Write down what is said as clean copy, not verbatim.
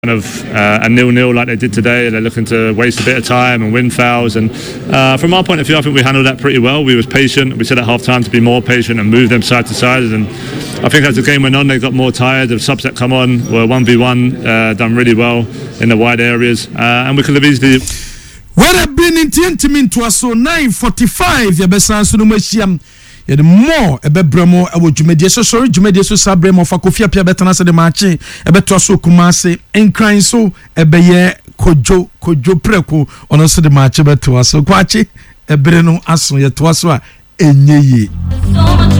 kind of a 0-0 like they did today. They're looking to waste a bit of time and win fouls, and from our point of view I think we handled that pretty well. We was patient. We said at half time to be more patient and move them side to side, and I think as the game went on they got more tired. The subs that come on were 1v1, done really well in the wide areas, and we could have easily what have been intimate to us. So 9:45 yabesa so no machiam the more ebe bremo e wo dwumedie so sorry dwumedie so sabremo fa kofia pia betana se de machi ebe to so kumase enkran so ebe ye kojo preko ono so de machi beto so kwachi ebere no aso ye to so a enyeye